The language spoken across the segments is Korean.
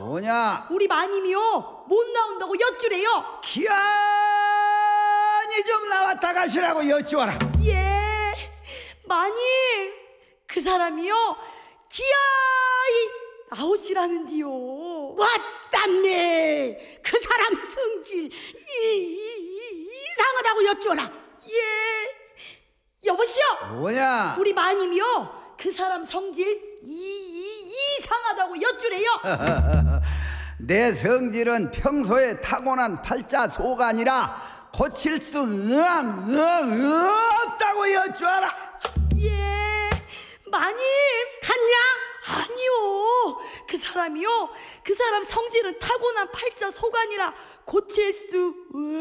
뭐냐? 우리 마님이요 못 나온다고 여쭈래요. 기한이 좀 나왔다 가시라고 여쭈어라. 예, 마님 그 사람이요 기아이 나오시라는디요. 왔다네. 그 사람 성질 이상하다고 여쭈어라. 예, 여보시오. 뭐냐? 우리 마님이요 그 사람 성질 이상하다고 여쭈래요. 내 성질은 평소에 타고난 팔자소관이라 고칠 수 없다고 여쭈어라. 예, 마님 갔냐? 아니요 그 사람이요 그 사람 성질은 타고난 팔자소관이라 고칠 수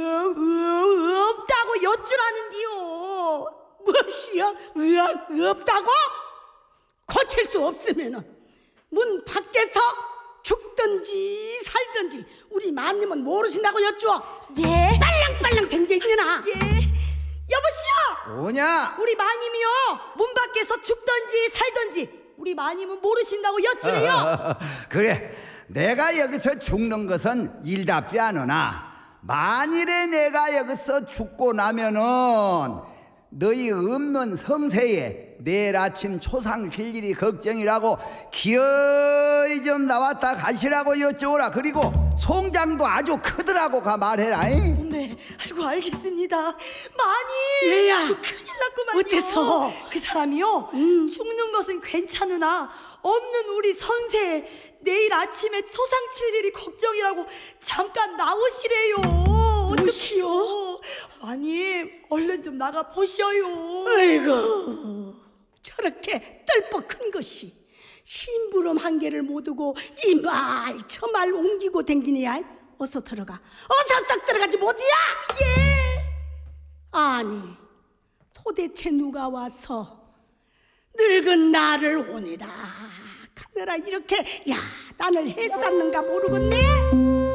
없다고 여쭈라는디요. 무엇이여? 없다고? 고칠 수 없으면은 문 밖에서 죽든지 살든지 우리 마님은 모르신다고 여쭈어. 예, 빨랑빨랑 댕겨 있느나. 예, 여보시오. 뭐냐? 우리 마님이요 문 밖에서 죽든지 살든지 우리 마님은 모르신다고 여쭈래요. 그래, 내가 여기서 죽는 것은 일답지 않으나 만일에 내가 여기서 죽고 나면은 너희 없는 성세에 내일 아침 초상 질 일이 걱정이라고 기어이 좀 나왔다 가시라고 여쭈어라. 그리고 송장도 아주 크더라고 가 말해라. 네, 아이고 알겠습니다. 마님 얘야, 큰일 났구만요. 어째서? 그 사람이요 죽는 것은 괜찮으나 없는 우리 선세에 내일 아침에 초상 칠 일이 걱정이라고 잠깐 나오시래요. 무엇이요? 마님 얼른 좀 나가 보셔요. 아이고, 저렇게 뜰뻑 큰 것이 심부름 한 개를 못 두고 이 말 저 말 옮기고 댕기니야. 어서 들어가. 어서 썩 들어가지 못이야. 예. 아니, 도대체 누가 와서 늙은 나를 오니라 카느라 이렇게 야단을 했었는가 모르겠네.